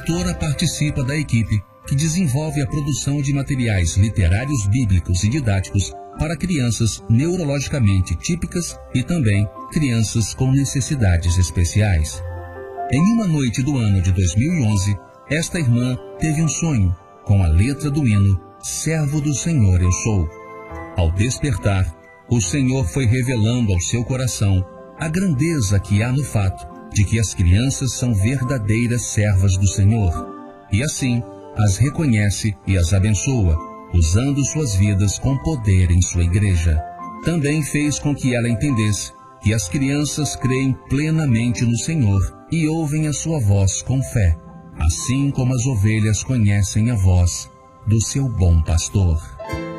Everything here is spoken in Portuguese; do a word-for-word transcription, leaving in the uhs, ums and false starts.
autora participa da equipe que desenvolve a produção de materiais literários bíblicos e didáticos para crianças neurologicamente típicas e também crianças com necessidades especiais. Em uma noite do ano de dois mil e onze, esta irmã teve um sonho com a letra do hino Servo do Senhor eu sou. Ao despertar, o Senhor foi revelando ao seu coração a grandeza que há no fato de que as crianças são verdadeiras servas do Senhor, e assim as reconhece e as abençoa, usando suas vidas com poder em sua igreja. Também fez com que ela entendesse que as crianças creem plenamente no Senhor e ouvem a sua voz com fé, assim como as ovelhas conhecem a voz do seu bom pastor.